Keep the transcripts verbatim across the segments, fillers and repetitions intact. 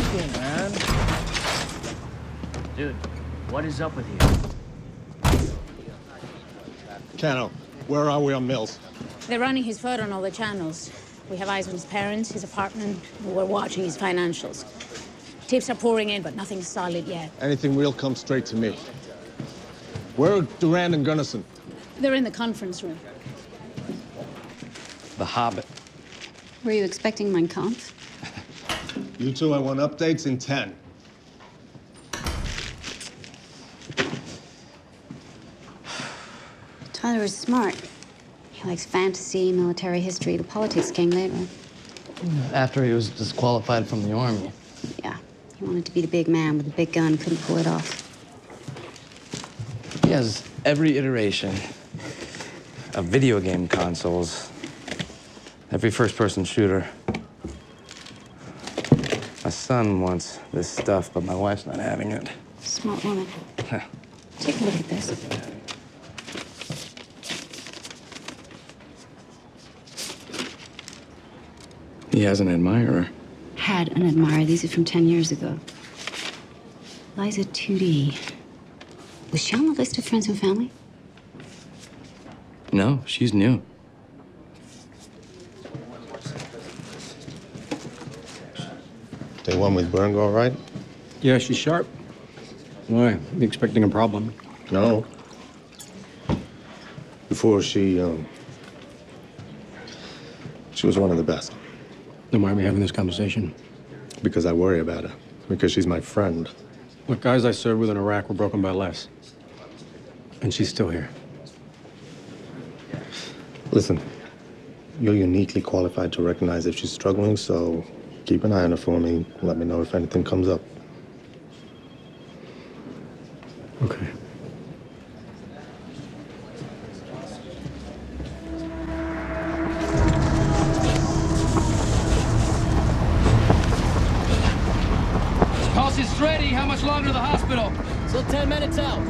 careful, man. Dude, what is up with you? Cano, where are we on Mills? They're running his photo on all the channels. We have eyes on his parents, his apartment. We're watching his financials. Tips are pouring in, but nothing solid yet. Anything real comes straight to me. Where are Durand and Gunnison? They're in the conference room. The Hobbit. Were you expecting Mein Kampf? You two, I want updates in ten. Tyler is smart. He likes fantasy, military history. The politics came later. After he was disqualified from the army. Yeah, he wanted to be the big man with the big gun, couldn't pull it off. He has every iteration of video game consoles, every first-person shooter. My son wants this stuff, but my wife's not having it. Smart woman. Take a look at this. He has an admirer. Had an admirer. These are from ten years ago. Liza two D. Was she on the list of friends and family? No, she's new. Day one with Bern go all right? Yeah, she's sharp. Why? You expecting a problem? No. Before she, um... she was one of the best. Then why are we having this conversation? Because I worry about her. Because she's my friend. Look, guys I served with in Iraq were broken by less. And she's still here. Listen, you're uniquely qualified to recognize if she's struggling, so keep an eye on her for me. Let me know if anything comes up. Okay. Pulse is ready. How much longer to the hospital? Still ten minutes out.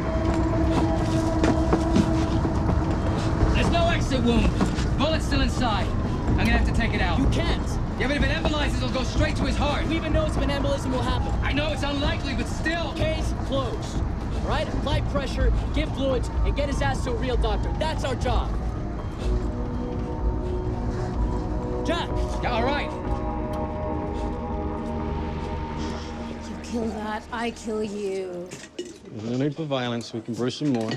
There's no exit wound. Bullet's still inside. I'm gonna have to take it out. You can't. Yeah, but if it embolizes, it'll go straight to his heart. Who even knows if an embolism will happen? I know it's unlikely, but still. Case closed. All right? Apply pressure, give fluids, and get his ass to a real doctor. That's our job. Jack! Yeah, all right. You kill that, I kill you. There's no need for violence. We can brew some more.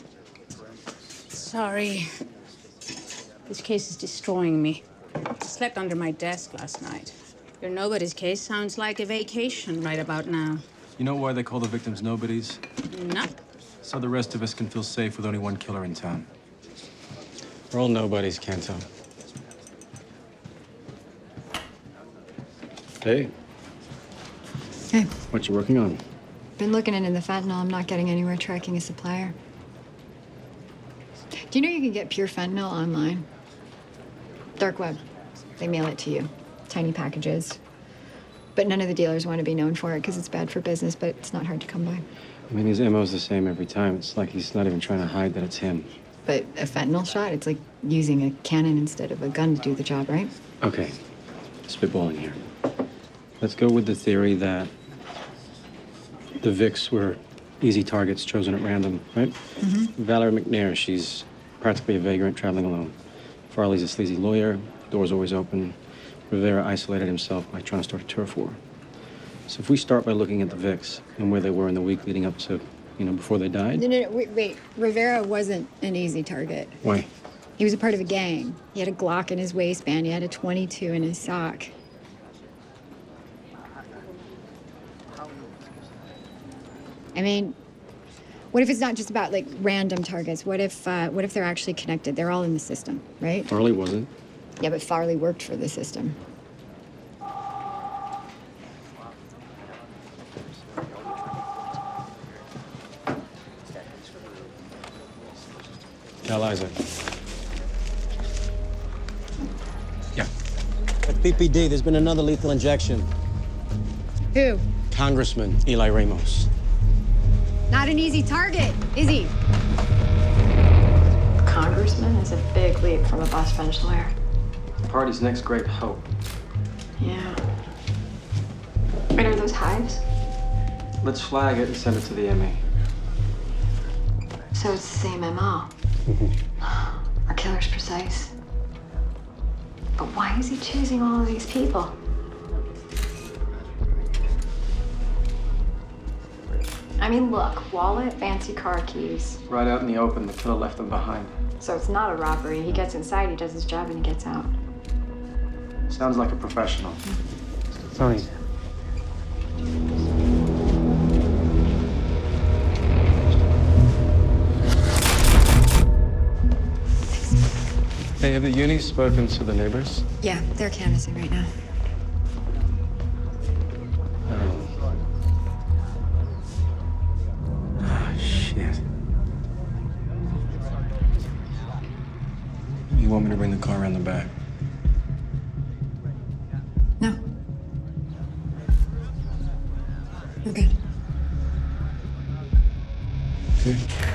Sorry. This case is destroying me. I slept under my desk last night. Your nobody's case sounds like a vacation right about now. You know why they call the victims nobodies? No. So the rest of us can feel safe with only one killer in town. We're all nobodies, Kanto. Hey. Hey. What you working on? Been looking into the fentanyl. I'm not getting anywhere tracking a supplier. Do you know you can get pure fentanyl online? Dark web. They mail it to you. Tiny packages. But none of the dealers want to be known for it because it's bad for business, but it's not hard to come by. I mean, his M O's the same every time. It's like he's not even trying to hide that it's him. But a fentanyl shot, it's like using a cannon instead of a gun to do the job, right? Okay. Spitballing here. Let's go with the theory that the Vicks were easy targets chosen at random, right? Mm-hmm. Valerie McNair, she's practically a vagrant traveling alone. Farley's a sleazy lawyer, door's always open. Rivera isolated himself by trying to start a turf war. So if we start by looking at the Vicks and where they were in the week leading up to, you know, before they died. No, no, no, wait, wait. Rivera wasn't an easy target. Why? He was a part of a gang. He had a Glock in his waistband. He had a twenty-two in his sock. I mean, what if it's not just about, like, random targets? What if, uh, what if they're actually connected? They're all in the system, right? Farley wasn't. Yeah, but Farley worked for the system. Tell Isaac. Yeah. At P P D, there's been another lethal injection. Who? Congressman Eli Ramos. Not an easy target, is he? Congressman is a big leap from a bus bench lawyer. The party's next great hope. Yeah. Wait, hives? Let's flag it and send it to the M E. So it's the same M O. Our killer's precise. But why is he choosing all of these people? I mean, look, wallet, fancy car keys. Right out in the open, the killer left them behind. So it's not a robbery. He gets inside, he does his job, and he gets out. Sounds like a professional. Tony. Hey, have the unis spoken to the neighbors? Yeah, they're canvassing right now. Ah, shit. You want me to bring the car around the back? No. Okay. Okay.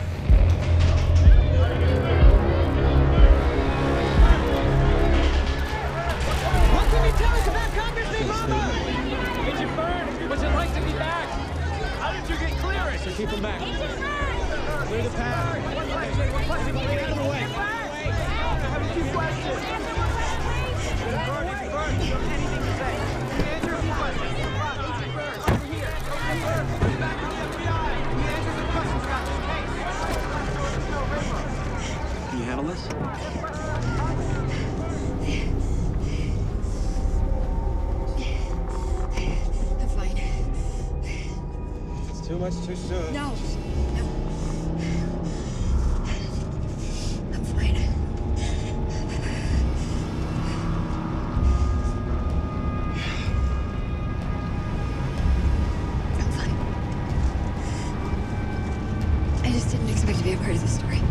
What can you tell us about Congressman Mama? Agent Byrne, what's it like to be back? How did you get clearance? So keep him back. Agent Byrne! Clear the path. One question, one question, get out of the way. I have a few questions. Agent Byrne, Agent Byrne, do you have anything to say? Answer a few questions. Agent Byrne, over here. Agent Byrne, come back to the F B I. Can you answer some questions about this case? Can you handle this? I'm fine. It's too much too soon. No. No. I'm fine. I'm fine. I just didn't expect to be a part of the story.